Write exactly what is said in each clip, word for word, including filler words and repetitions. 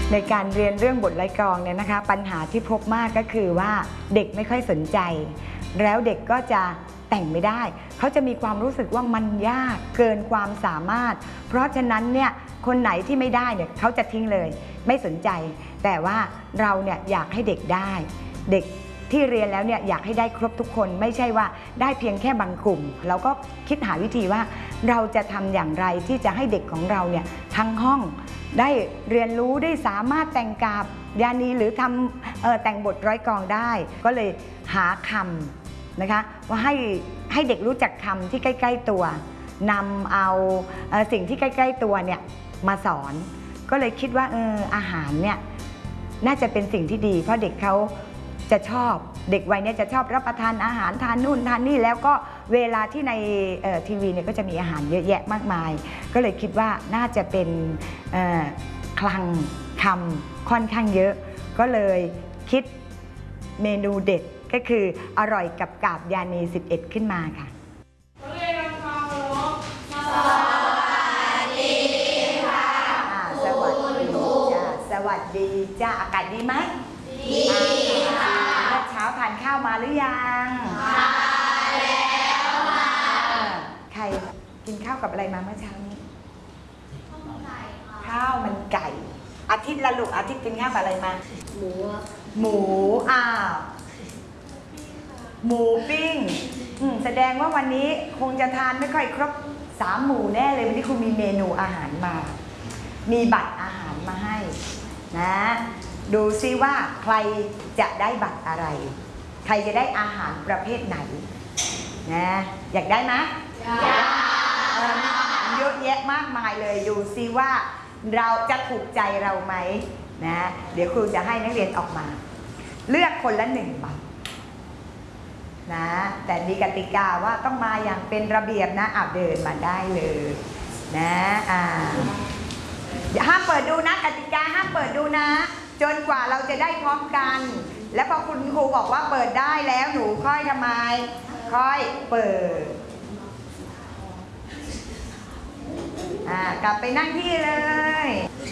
ในการเรียนเรื่องบทไล่กลองเนี่ยนะคะปัญหาที่พบมากก็คือว่าเด็กไม่ค่อยสนใจแล้วเด็กก็จะแต่งไม่ได้เขาจะมีความรู้สึกว่ามันยากเกินความสามารถเพราะฉะนั้นเนี่ยคนไหนที่ไม่ได้เนี่ยเขาจะทิ้งเลยไม่สนใจแต่ว่าเราเนี่ยอยากให้เด็กได้เด็กที่เรียนแล้วเนี่ยอยากให้ได้ครบทุกคนไม่ใช่ว่าได้เพียงแค่บางกลุ่มเราก็คิดหาวิธีว่าเราจะทำอย่างไรที่จะให้เด็กของเราเนี่ยทั้งห้องได้เรียนรู้ได้สามารถแต่งกาบยานีหรือทำแต่งบทร้อยกลองได้ก็เลยหาคำนะคะว่าให้ให้เด็กรู้จักคำที่ใกล้ๆตัวนำเอาสิ่งที่ใกล้ๆตัวเนี่ยมาสอนก็เลยคิดว่าเอออาหารเนี่ยน่าจะเป็นสิ่งที่ดีเพราะเด็กเขาจะชอบเด็กวัยนี้จะชอบรับประทานอาหารทานนู่นทานนี่แล้วก็เวลาที่ในทีวีเนี่ยก็จะมีอาหารเยอะแยะมากมายก็เลยคิดว่าน่าจะเป็นคลังคำค่อนข้างเยอะก็เลยคิดเมนูเด็ดก็คืออร่อยกับกาบยานีสิบเอ็ดขึ้นมาค่ะสวัสดีค่ะสวัสดีจ้าสวัสดีจ้าอากาศดีไหมดีค่ะเมื่อเช้าทานข้าวมาหรือยังทานแล้วค่ะใครกินข้าวกับอะไรมาเมื่อเช้านี้ข้าวมันไก่ค่ะข้าวมันไก่อาทิตย์ละลูกอาทิตย์กินข้าวกับอะไรมาหมูหมูอ้าวหมูปิ้งแสดงว่าวันนี้คงจะทานไม่ค่อยครบสามหมู่แน่เลยวันนี้คุณมีเมนูอาหารมามีบัตรอาหารมาให้นะดูซิว่าใครจะได้บัตรอะไรใครจะได้อาหารประเภทไหนนะอยากได้ไหมอยากมีอาหารเยอะแยะมากมายเลยดูซิว่าเราจะถูกใจเราไหมนะเดี๋ยวครูจะให้นักเรียนออกมาเลือกคนละหนึ่งบัตรนะแต่มีกติกาว่าต้องมาอย่างเป็นระเบียบนะอ่ะเดินมาได้เลยนะอ่าห้ามเปิดดูนะกติกาห้ามเปิดดูนะจนกว่าเราจะได้พร้อมกันแล้วพอคุณครูบอกว่าเปิดได้แล้วหนูค่อยทำไมค่อยเปิดอ่ากลับไปนั่งที่เลย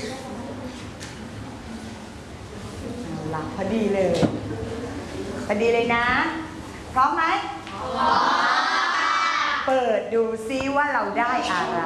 เอาล่ะพอดีเลยพอดีเลยนะพร้อมไหมพร้อมเปิดดูซิว่าเราได้อะไร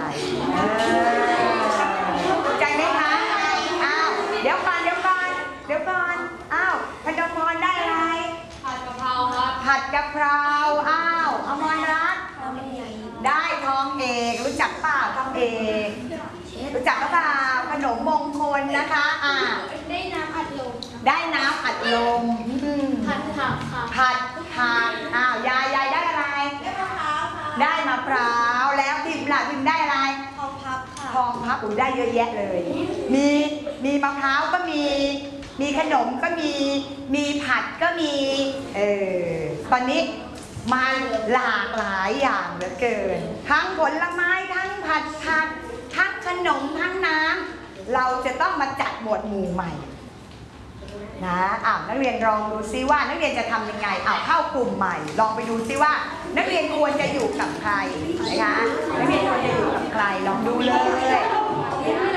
ใจไหมคะอ้าวเดี๋ยวก่อนเดี๋ยวก่อนเดี๋ยวก่อนอ้าวพนมพรได้อะไรผัดกะเพราครับผัดกะเพราอ้าวอมรรัตน์ได้ทองเอกรู้จักเปล่าทองเอกรู้จักเปล่าขนมมงคลนะคะอ่าได้น้ำอัดลมได้น้ำอัดลมผัดผักค่ะผัดผักอ้าวยายยายได้อะไรได้มะพร้าวค่ะได้มะพร้าวแล้วพิมพ์ล่ะพิมพ์ได้อะไรทองพับค่ะทองพับอุ้ยได้เยอะแยะเลยมีมีมะพร้าวก็มีมีขนมก็มีมีผัดก็มีเออตอนนี้มาหลากหลายอย่างเหลือเกินทั้งผลไม้ทั้งผัดผักทั้งขนมทั้งน้ำเราจะต้องมาจัดหมวดหมู่ใหม่นะอ้าวนักเรียนลองดูซิว่านักเรียนจะทำยังไงอ้าวเข้ากลุ่มใหม่ลองไปดูซิว่านักเรียนควรจะอยู่กับใครนะคะนักเรียนควรจะอยู่กับใครลองดูเลย